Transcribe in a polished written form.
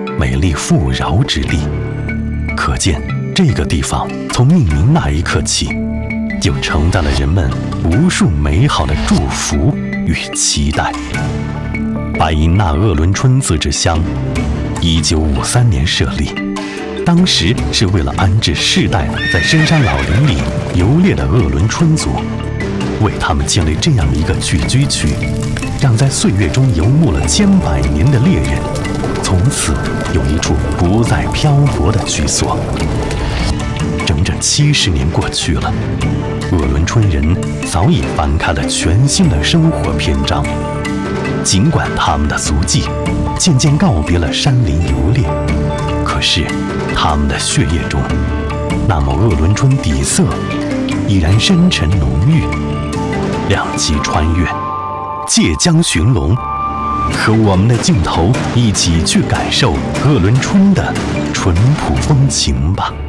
美丽富饶之地。可见，这个地方从命名那一刻起，就承载了人们无数美好的祝福与期待。白银纳鄂伦春自治乡，1953年设立，当时是为了安置世代在深山老林里游猎的鄂伦春族，为他们建立这样一个聚居区，让在岁月中游牧了千百年的猎人，从此有一处不再漂泊的居所。整整70年过去了，鄂伦春人早已翻开了全新的生活篇章。尽管他们的足迹渐渐告别了山林游猎，可是他们的血液中，那抹鄂伦春底色依然深沉浓郁。两极穿越，借江寻龙，和我们的镜头一起去感受鄂伦春的淳朴风情吧。